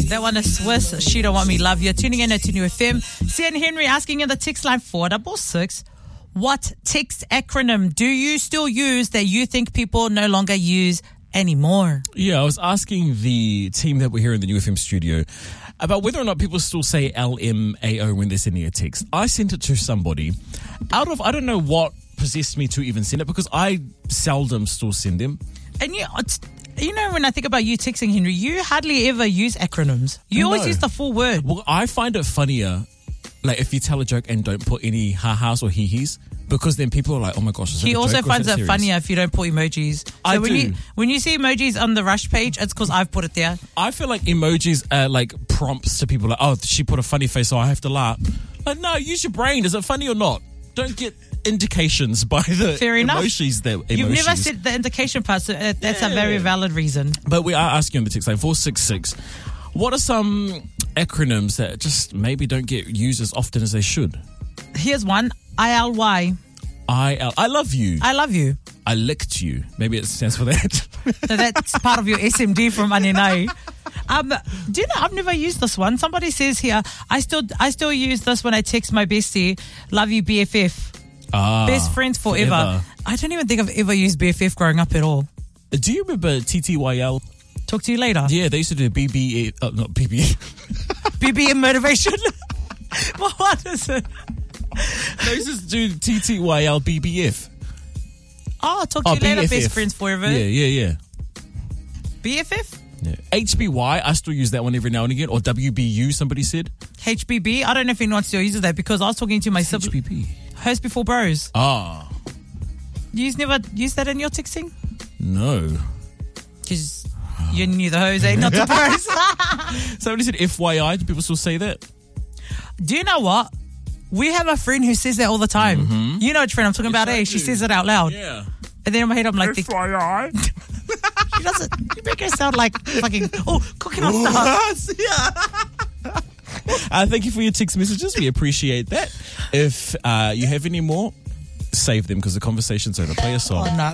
That one is Swiss. She Don't Want Me Love You. Tuning in at New FM. CN Henry asking in the text line 466. What text acronym do you still use that you think people no longer use anymore? Yeah, I was asking the team that we're here in the New FM studio about whether or not people still say LMAO when they're sending a text. I sent it to somebody I don't know what possessed me to even send it, because I seldom still send them. And you know, when I think about you texting, Henry, you hardly ever use acronyms. You always use the full word. Well, I find it funnier, like, if you tell a joke and don't put any ha-has or he-he's, because then people are like, oh my gosh, is that He a joke, also or finds is it that funnier serious? if you don't put emojis. So I when do. when you see emojis on the Rush page, it's because I've put it there. I feel like emojis are like prompts to people, like, oh, she put a funny face, so I have to laugh. Like, no, use your brain. Is it funny or not? Don't get indications by the Fair enough. emojis. You've never said the indication part, so that's a very valid reason. But we are asking on the text line 466, what are some acronyms that just maybe don't get used as often as they should? Here's one. ILY. I love you. I love you. I licked you. Maybe it stands for that. So that's part of your SMD from Aninai. Do you know, I've never used this one. Somebody says here, I still use this when I text my bestie, love you BFF. Best friends forever. I don't even think I've ever used BFF growing up at all. Do you remember TTYL? Talk to you later. Yeah, they used to do BB, not BB. BBM motivation. Well, what is it? They used to do TTYL BBF. Oh, talk to you later, BFF. best friends forever. Yeah. BFF? Yeah. HBY, I still use that one every now and again. Or WBU, somebody said. HBB? I don't know if anyone still uses that, because I was talking to my sibling. HBB. Host before bros. You never use that in your texting? No. Because you knew the hose, not the bros. Somebody said FYI. Do people still say that? Do you know what? We have a friend who says that all the time. Mm-hmm. You know which friend I'm talking about, eh? She says it out loud. Yeah. And then in my head, I'm like, FYI. she doesn't. You make her sound like fucking, cooking on stuff. Yeah. Thank you for your text messages. We appreciate that. If you have any more, save them, because the conversation's over. Play a song. Oh, no.